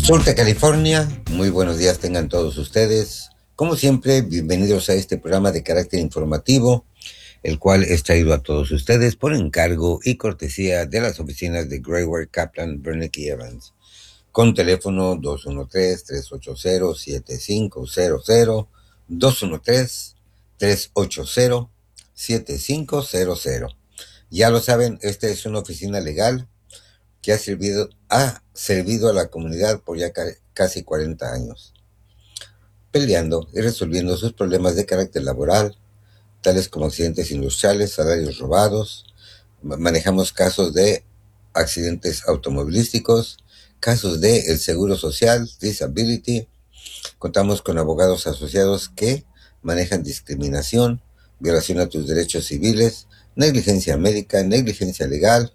Sur de California, muy buenos días tengan todos ustedes. Como siempre, bienvenidos a este programa de carácter informativo, el cual es traído a todos ustedes por encargo y cortesía de las oficinas de Grayware, Kaplan, Bernick y Evans, con teléfono 213-380-7500, 213-380-7500. Ya lo saben, esta es una oficina legal que ha servido a la comunidad por ya casi 40 años, peleando y resolviendo sus problemas de carácter laboral, tales como accidentes industriales, salarios robados. Manejamos casos de accidentes automovilísticos, casos de el seguro social, disability. Contamos con abogados asociados que manejan discriminación, violación a tus derechos civiles, negligencia médica, negligencia legal,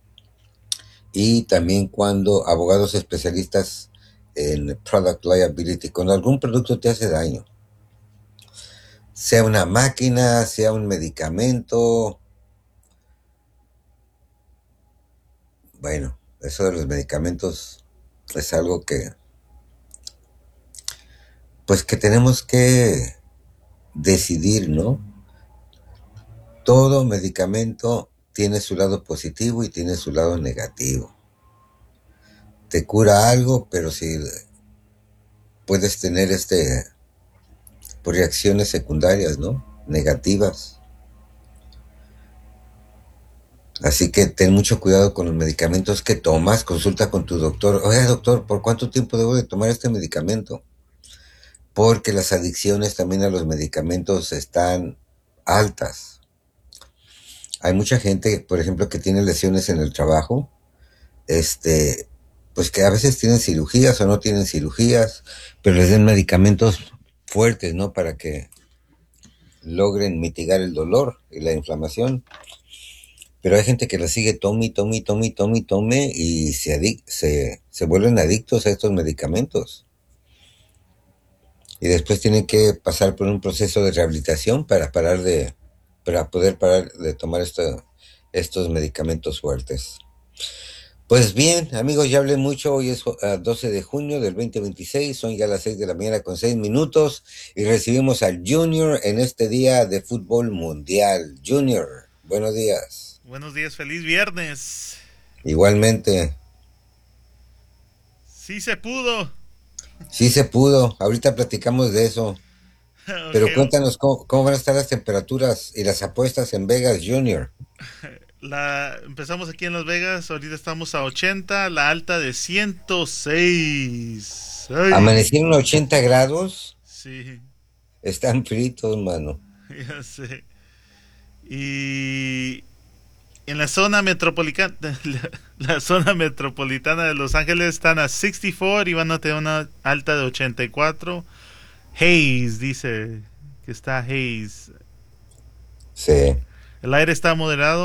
y también cuando abogados especialistas en product liability, cuando algún producto te hace daño, sea una máquina, sea un medicamento. Bueno, eso de los medicamentos es algo que, pues que tenemos que decidir, ¿no? Todo medicamento tiene su lado positivo y tiene su lado negativo. Te cura algo, pero si puedes tener por reacciones secundarias, ¿no? Negativas. Así que ten mucho cuidado con los medicamentos que tomas. Consulta con tu doctor. Oiga, doctor, ¿por cuánto tiempo debo de tomar este medicamento? Porque las adicciones también a los medicamentos están altas. Hay mucha gente, por ejemplo, que tiene lesiones en el trabajo, pues que a veces tienen cirugías o no tienen cirugías, pero les den medicamentos fuertes, ¿no? Para que logren mitigar el dolor y la inflamación. Pero hay gente que la sigue tome y se vuelven adictos a estos medicamentos. Y después tienen que pasar por un proceso de rehabilitación para poder parar de tomar estos medicamentos fuertes. Pues bien, amigos, ya hablé mucho. Hoy es 12 de junio del 2026, son ya las 6 de la mañana con 6 minutos y recibimos al Junior en este día de fútbol mundial. Junior, buenos días. Buenos días, feliz viernes. Igualmente. Sí se pudo. Sí se pudo, ahorita platicamos de eso, pero Okay. cuéntanos cómo van a estar las temperaturas y las apuestas en Vegas, Junior. Empezamos aquí en Las Vegas, ahorita estamos a 80, la alta de 106. Ay, Amanecieron 80 grados, sí, están fritos, mano. ya sé. Y en la zona metropolitana, la zona metropolitana de Los Ángeles están a 64 y van a tener una alta de 84. Haze dice que está haze. Sí. El aire está moderado